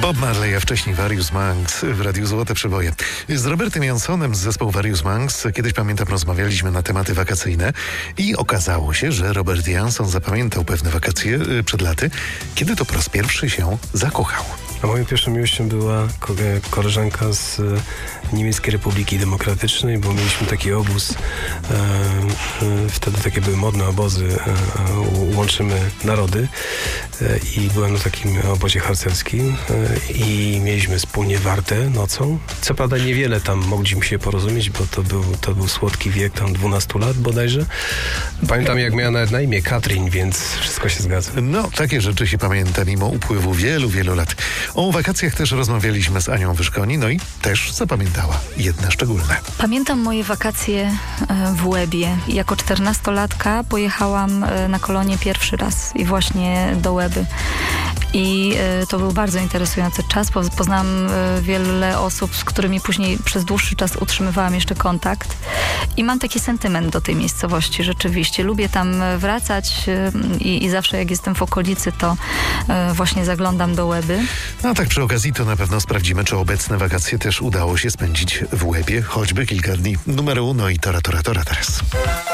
Bob Marley, a wcześniej Various Monks w Radiu Złote Przeboje. Z Robertem Jansonem z zespołu Various Monks kiedyś, pamiętam, rozmawialiśmy na tematy wakacyjne i okazało się, że Robert Janson zapamiętał pewne wakacje przed laty, kiedy to po raz pierwszy się zakochał. A moją pierwszą miłością była koleżanka z Niemieckiej Republiki Demokratycznej, bo mieliśmy taki obóz, wtedy takie były modne obozy, łączymy narody, i byłem na takim obozie harcerskim i mieliśmy wspólnie wartę nocą. Co prawda niewiele tam mogliśmy się porozumieć, bo to był słodki wiek, tam 12 lat bodajże. Pamiętam, jak miała nawet na imię Katrin, więc wszystko się zgadza. No, takie rzeczy się pamięta mimo upływu wielu, wielu lat. O wakacjach też rozmawialiśmy z Anią Wyszkoni, no i też zapamiętała jedne szczególne. Pamiętam moje wakacje w Łebie. Jako 14-latka pojechałam na kolonie pierwszy raz i właśnie do Łeby. I to był bardzo interesujący czas. Poznałam wiele osób, z którymi później przez dłuższy czas utrzymywałam jeszcze kontakt. I mam taki sentyment do tej miejscowości rzeczywiście. Lubię tam wracać i zawsze jak jestem w okolicy, to właśnie zaglądam do Łeby. No tak przy okazji to na pewno sprawdzimy, czy obecne wakacje też udało się spędzić w Łebie, choćby kilka dni. Numer 1 i Tora teraz.